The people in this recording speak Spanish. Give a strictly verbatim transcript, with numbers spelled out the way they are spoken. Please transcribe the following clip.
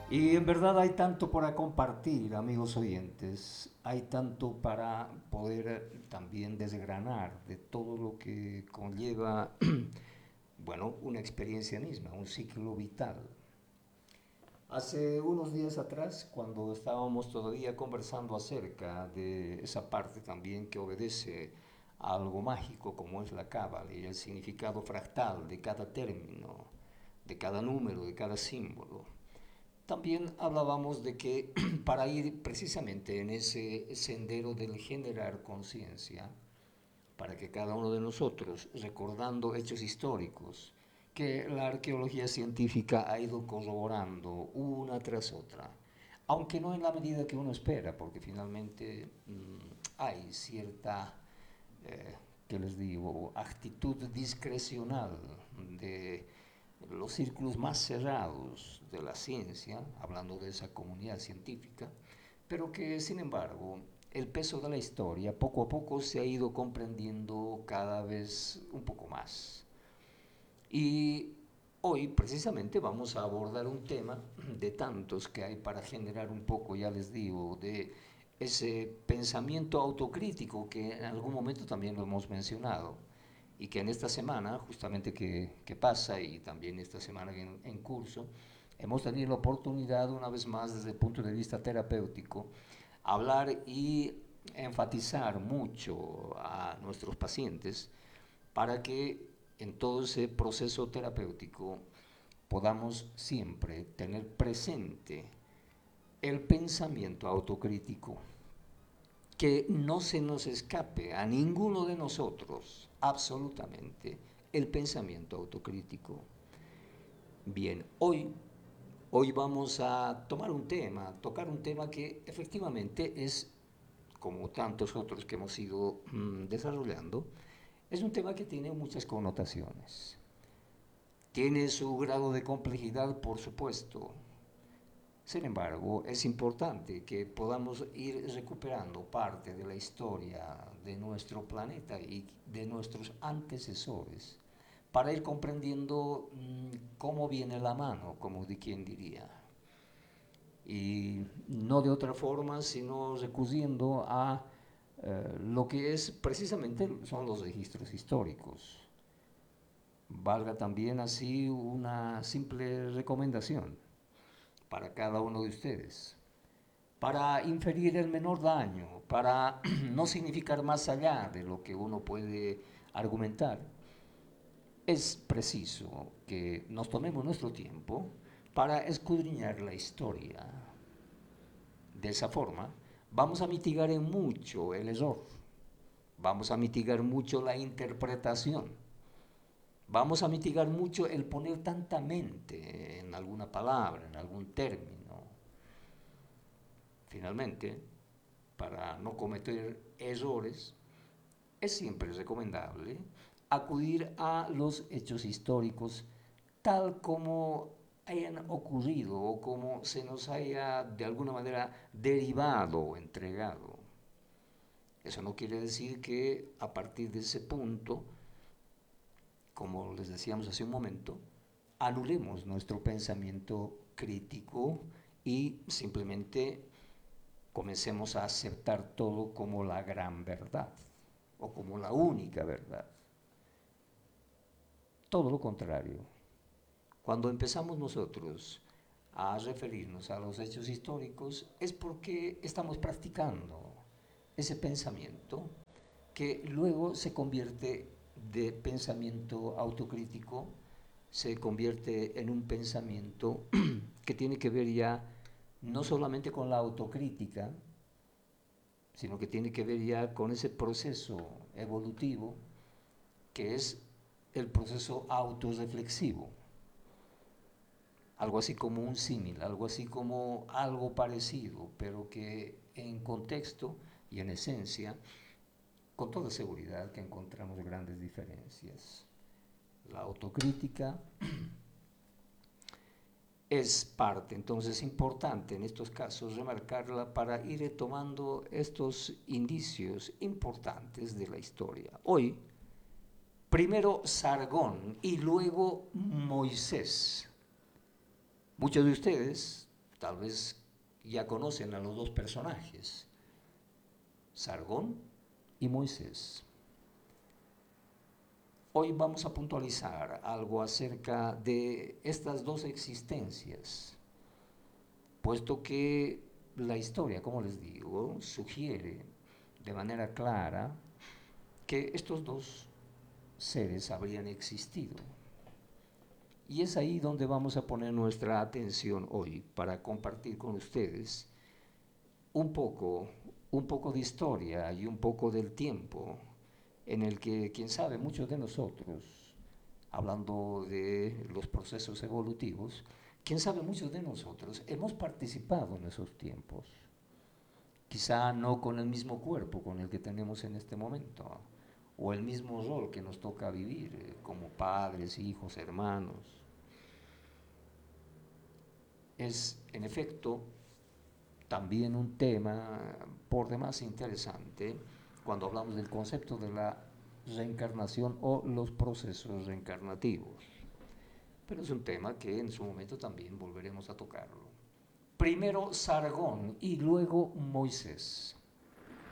Y en verdad hay tanto para compartir, amigos oyentes, hay tanto para poder eh, también desgranar de todo lo que conlleva, bueno, una experiencia misma, un ciclo vital. Hace unos días atrás, cuando estábamos todavía conversando acerca de esa parte también que obedece a algo mágico como es la cábala y el significado fractal de cada término, de cada número, de cada símbolo, también hablábamos de que para ir precisamente en ese sendero del generar conciencia, para que cada uno de nosotros, recordando hechos históricos que la arqueología científica ha ido corroborando una tras otra, aunque no en la medida que uno espera, porque finalmente mmm, hay cierta, eh, ¿qué les digo?, actitud discrecional de los círculos más cerrados de la ciencia, hablando de esa comunidad científica, pero que sin embargo el peso de la historia poco a poco se ha ido comprendiendo cada vez un poco más. Y hoy precisamente vamos a abordar un tema de tantos que hay para generar un poco, ya les digo, de ese pensamiento autocrítico que en algún momento también lo hemos mencionado y que en esta semana, justamente que, que pasa y también esta semana en, en curso, hemos tenido la oportunidad una vez más desde el punto de vista terapéutico hablar y enfatizar mucho a nuestros pacientes para que en todo ese proceso terapéutico podamos siempre tener presente el pensamiento autocrítico, que no se nos escape a ninguno de nosotros absolutamente el pensamiento autocrítico. Bien, hoy, hoy vamos a tomar un tema, tocar un tema que efectivamente es, como tantos otros que hemos ido mm, desarrollando, es un tema que tiene muchas connotaciones. Tiene su grado de complejidad, por supuesto. Sin embargo, es importante que podamos ir recuperando parte de la historia de nuestro planeta y de nuestros antecesores para ir comprendiendo mmm, cómo viene la mano, como de quien diría. Y no de otra forma, sino recurriendo a eh, lo que es precisamente son los registros históricos. Valga también así una simple recomendación para cada uno de ustedes, para inferir el menor daño, para no significar más allá de lo que uno puede argumentar. Es preciso que nos tomemos nuestro tiempo para escudriñar la historia. De esa forma, vamos a mitigar en mucho el error, vamos a mitigar mucho la interpretación, vamos a mitigar mucho el poner tanta mente en alguna palabra, en algún término. Finalmente, para no cometer errores, es siempre recomendable acudir a los hechos históricos tal como hayan ocurrido o como se nos haya de alguna manera derivado o entregado. Eso no quiere decir que a partir de ese punto, como les decíamos hace un momento, anulemos nuestro pensamiento crítico y simplemente comencemos a aceptar todo como la gran verdad o como la única verdad. Todo lo contrario. Cuando empezamos nosotros a referirnos a los hechos históricos es porque estamos practicando ese pensamiento que luego se convierte de pensamiento autocrítico, se convierte en un pensamiento que tiene que ver ya no solamente con la autocrítica, sino que tiene que ver ya con ese proceso evolutivo que es el proceso autorreflexivo. Algo así como un símil, algo así como algo parecido, pero que en contexto y en esencia, con toda seguridad que encontramos grandes diferencias. La autocrítica es parte, entonces, importante en estos casos remarcarla para ir tomando estos indicios importantes de la historia. Hoy, primero Sargón y luego Moisés. Muchos de ustedes Tal vez ya conocen a los dos personajes, Sargón y Moisés. Hoy vamos a puntualizar algo acerca de estas dos existencias, puesto que la historia, como les digo, sugiere de manera clara que estos dos seres habrían existido. Y es ahí donde vamos a poner nuestra atención hoy para compartir con ustedes un poco, un poco de historia y un poco del tiempo en el que, quién sabe, muchos de nosotros, hablando de los procesos evolutivos, quién sabe, muchos de nosotros hemos participado en esos tiempos. Quizá no con el mismo cuerpo con el que tenemos en este momento, o el mismo rol que nos toca vivir eh, como padres, hijos, hermanos. Es, en efecto, también un tema por demás interesante cuando hablamos del concepto de la reencarnación o los procesos reencarnativos. Pero es un tema que en su momento también volveremos a tocarlo. Primero Sargón y luego Moisés.